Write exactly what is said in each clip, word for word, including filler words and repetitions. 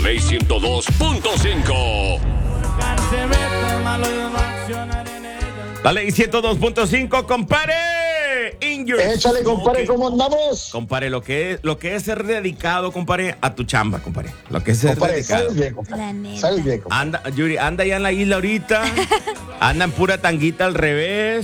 Ley ciento dos punto cinco. La Ley ciento dos punto cinco, compare. In your Échale, compadre, smoking. ¿cómo andamos? Compare, lo que es, lo que es ser dedicado, compare, a tu chamba, compare. Lo que es ser Compadre, dedicado. sabes bien, La compadre. neta. Sabes bien, compadre. Anda, Yuri, anda ya en la isla ahorita. Anda en pura tanguita al revés.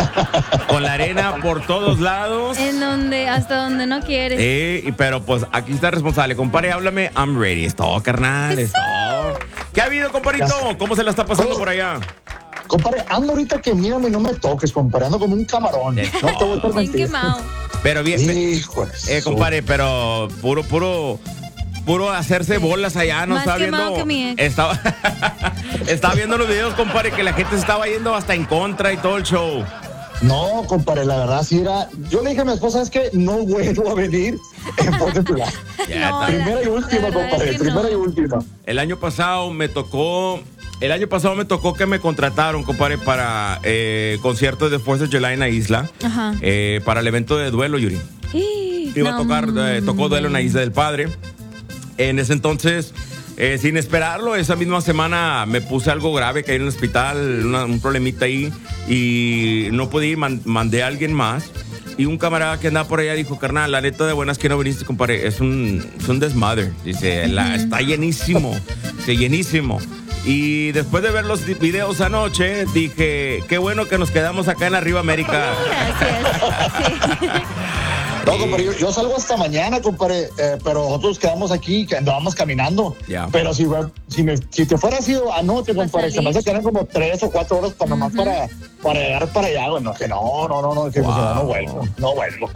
Con la arena por todos lados. En donde, hasta donde no quieres. Eh, y- pero pues aquí está responsable. Compare, háblame. I'm ready. Es todo, carnal. Es todo. ¿Qué ha habido, comparito? ¿Cómo se la está pasando por allá? Compadre, ando ahorita que mírame y no me toques, compadre. Ando como un camarón. No te voy a estar Bien mentir. quemado. Pero bien, bien- Híjole. eh, compadre, pero puro, puro, puro hacerse bolas allá, no Más está quemado viendo. que mi ex. Estaba, estaba viendo los videos, compadre, que la gente se estaba yendo hasta en contra y todo el show. No, compadre, la verdad sí era. Yo le dije a mi esposa, es que no vuelvo a venir en Ponte tu Lado. Ya No, está. Primera y la última, verdad compadre. es que Primera no. y última. El año pasado me tocó, el año pasado me tocó que me contrataron, compadre, para eh, conciertos de Fourth of July en la isla, Ajá. eh, para el evento de duelo, Yuri. Y- Iba a no, tocar, eh, tocó duelo en la hombre. Isla del Padre. En ese entonces, eh, sin esperarlo, esa misma semana me puse algo grave, caí en el hospital, una- un problemita ahí, y no pude ir, man- mandé a alguien más. Y un camarada que andaba por allá dijo, carnal, la neta de buenas que no viniste, compadre, es un, es un desmadre. Dice, la, está llenísimo, sí, llenísimo. Y después de ver los di- videos anoche, dije, qué bueno que nos quedamos acá en Arriba América. Gracias. Sí. No, compadre, yo, yo salgo hasta mañana, compadre, eh, pero nosotros quedamos aquí, que andábamos caminando. Ya. Pero si, si, me, si te fueras ido anoche, Pa' compadre, se me hace salir. que eran como tres o cuatro horas para nomás para, para llegar para allá. Bueno, que no, no, no, no, que Wow. no, no vuelvo, no vuelvo.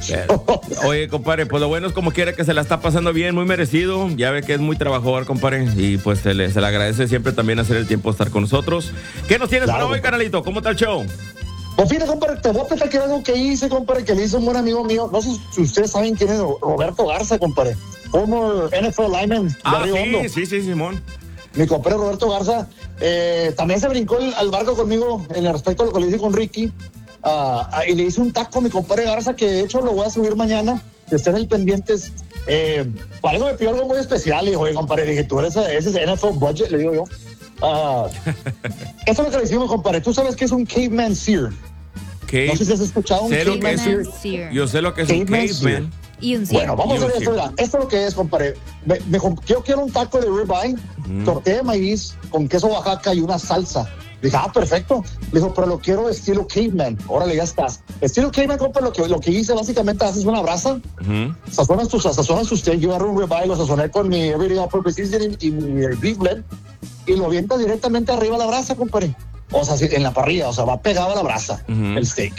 Oye, compadre, pues lo bueno es como quiera que se la está pasando bien, muy merecido. Ya ve que es muy trabajador, compadre. Y pues se le, se le agradece siempre también hacer el tiempo de estar con nosotros. ¿Qué nos tienes Claro, para hoy, compadre. canalito? ¿Cómo está el show? Pues fíjate, compadre, te voy a platicar algo que hice, compadre, que le hizo un buen amigo mío. No sé si ustedes saben quién es Roberto Garza, compadre. Former N F L lineman de Ah, Río Hondo. sí, sí, sí, Simón. Mi compadre Roberto Garza eh, también se brincó el- al barco conmigo en el respecto a lo que le hice con Ricky. Ah, ah, y le hice un taco a mi compadre Garza, que de hecho lo voy a subir mañana. Que estén ahí pendientes. Eh, para eso me pidió algo muy especial. Le dije, oye, compadre, dije, tú eres ese es N F L budget, le digo yo. Ah, eso es lo que le hicimos, compadre. Tú sabes que es un caveman sear. Cave- No sé si has escuchado un sé lo que caveman es. sear. Sear. Yo sé lo que es un Caveman caveman. Y un Bueno, vamos Y a un ver esto, sear. mira. Esto es lo que es, compadre. Me, me comp- yo quiero un taco de ribeye, tortilla de maíz con queso Oaxaca y una salsa. Dije, ah, perfecto. Le dijo, pero lo quiero estilo caveman. Órale, ya estás. Estilo caveman, compa, lo que, lo que hice básicamente, haces una brasa, Ujú. sazonas tu, sazonas tu steak. Yo agarré un ribeye, lo sazoné con mi everyday all-purpose seasoning y mi beef blend y lo avientas directamente arriba de la brasa, compadre. O sea, sí, en la parrilla, o sea, va pegado a la brasa, Ujú. el steak.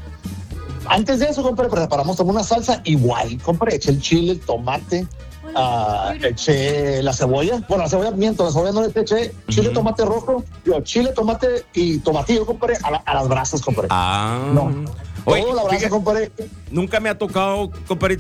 Antes de eso, compadre, preparamos como una salsa igual, compadre. Eché el chile, el tomate, ah, eché la cebolla. Bueno, la cebolla, miento, la cebolla no le eché. Chile, Ujú. tomate rojo, yo, chile, tomate y tomatillo, compadre, a, la- a las brasas, compadre. Ah. No. Oye, Todo la brasa, fíjate, compadre. nunca me ha tocado, compadre,